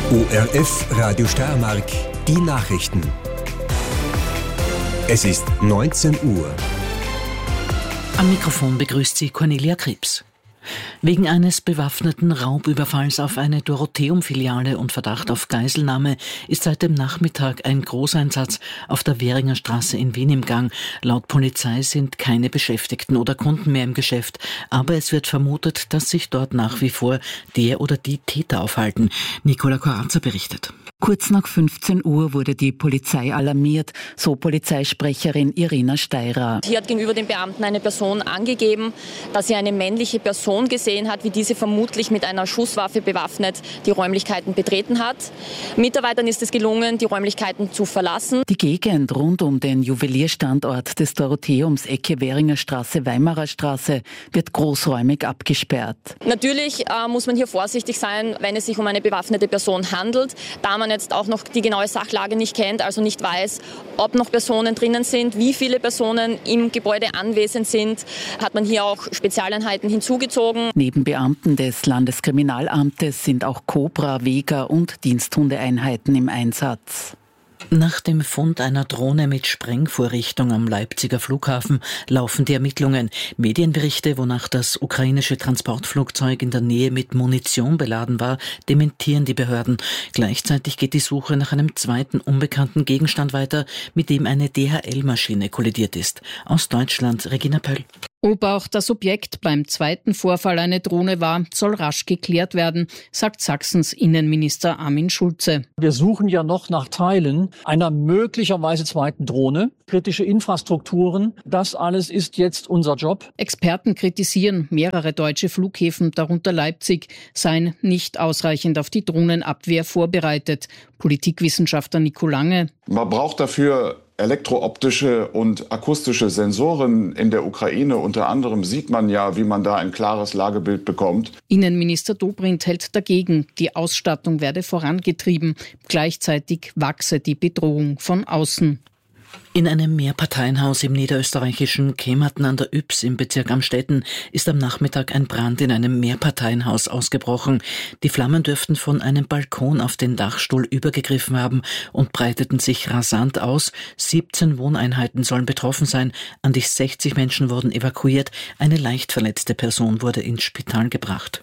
ORF Radio Steiermark, die Nachrichten. Es ist 19 Uhr. Am Mikrofon begrüßt sie Cornelia Krebs. Wegen eines bewaffneten Raubüberfalls auf eine Dorotheum-Filiale und Verdacht auf Geiselnahme ist seit dem Nachmittag ein Großeinsatz auf der Währinger Straße in Wien im Gang. Laut Polizei sind keine Beschäftigten oder Kunden mehr im Geschäft, aber es wird vermutet, dass sich dort nach wie vor der oder die Täter aufhalten. Nicola Corazza berichtet. Kurz nach 15 Uhr wurde die Polizei alarmiert, so Polizeisprecherin Irina Steirer. Hier hat gegenüber den Beamten eine Person angegeben, dass sie eine männliche Person gesehen hat, wie diese vermutlich mit einer Schusswaffe bewaffnet die Räumlichkeiten betreten hat. Mitarbeitern ist es gelungen, die Räumlichkeiten zu verlassen. Die Gegend rund um den Juwelierstandort des Dorotheums Ecke Währinger Straße, Weimarer Straße wird großräumig abgesperrt. Natürlich muss man hier vorsichtig sein, wenn es sich um eine bewaffnete Person handelt, da man jetzt auch noch die genaue Sachlage nicht kennt, also nicht weiß, ob noch Personen drinnen sind, wie viele Personen im Gebäude anwesend sind, hat man hier auch Spezialeinheiten hinzugezogen. Neben Beamten des Landeskriminalamtes sind auch Cobra, Vega und Diensthundeeinheiten im Einsatz. Nach dem Fund einer Drohne mit Sprengvorrichtung am Leipziger Flughafen laufen die Ermittlungen. Medienberichte, wonach das ukrainische Transportflugzeug in der Nähe mit Munition beladen war, dementieren die Behörden. Gleichzeitig geht die Suche nach einem zweiten unbekannten Gegenstand weiter, mit dem eine DHL-Maschine kollidiert ist. Aus Deutschland, Regina Pöll. Ob auch das Objekt beim zweiten Vorfall eine Drohne war, soll rasch geklärt werden, sagt Sachsens Innenminister Armin Schulze. Wir suchen ja noch nach Teilen einer möglicherweise zweiten Drohne, kritische Infrastrukturen. Das alles ist jetzt unser Job. Experten kritisieren, mehrere deutsche Flughäfen, darunter Leipzig, seien nicht ausreichend auf die Drohnenabwehr vorbereitet. Politikwissenschaftler Nico Lange. Man braucht dafür elektrooptische und akustische Sensoren in der Ukraine. Unter anderem sieht man ja, wie man da ein klares Lagebild bekommt. Innenminister Dobrindt hält dagegen, die Ausstattung werde vorangetrieben. Gleichzeitig wachse die Bedrohung von außen. In einem Mehrparteienhaus im niederösterreichischen Kematen an der Ybbs im Bezirk Amstetten ist am Nachmittag ein Brand in einem Mehrparteienhaus ausgebrochen. Die Flammen dürften von einem Balkon auf den Dachstuhl übergegriffen haben und breiteten sich rasant aus. 17 Wohneinheiten sollen betroffen sein. An die 60 Menschen wurden evakuiert. Eine leicht verletzte Person wurde ins Spital gebracht.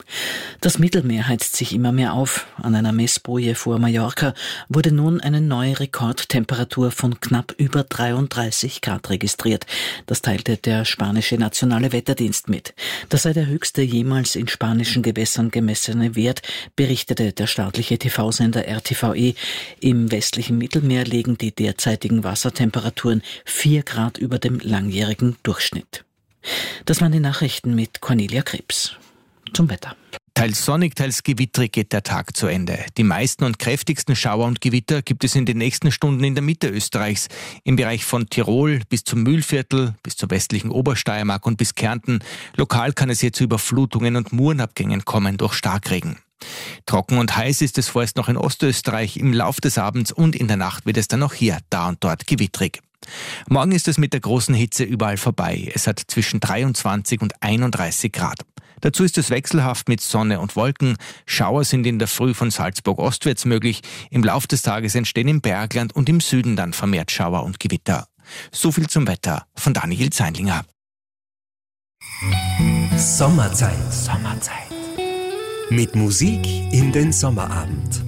Das Mittelmeer heizt sich immer mehr auf. An einer Messboje vor Mallorca wurde nun eine neue Rekordtemperatur von knapp über 33 Grad registriert. Das teilte der spanische Nationale Wetterdienst mit. Das sei der höchste jemals in spanischen Gewässern gemessene Wert, berichtete der staatliche TV-Sender RTVE. Im westlichen Mittelmeer liegen die derzeitigen Wassertemperaturen 4 Grad über dem langjährigen Durchschnitt. Das waren die Nachrichten mit Cornelia Krebs. Zum Wetter. Teils sonnig, teils gewittrig geht der Tag zu Ende. Die meisten und kräftigsten Schauer und Gewitter gibt es in den nächsten Stunden in der Mitte Österreichs. Im Bereich von Tirol bis zum Mühlviertel, bis zur westlichen Obersteiermark und bis Kärnten. Lokal kann es hier zu Überflutungen und Murenabgängen kommen durch Starkregen. Trocken und heiß ist es vorerst noch in Ostösterreich. Im Lauf des Abends und in der Nacht wird es dann auch hier, da und dort gewittrig. Morgen ist es mit der großen Hitze überall vorbei. Es hat zwischen 23 und 31 Grad. Dazu ist es wechselhaft mit Sonne und Wolken. Schauer sind in der Früh von Salzburg ostwärts möglich. Im Lauf des Tages entstehen im Bergland und im Süden dann vermehrt Schauer und Gewitter. So viel zum Wetter von Daniel Zeinlinger. Sommerzeit. Mit Musik in den Sommerabend.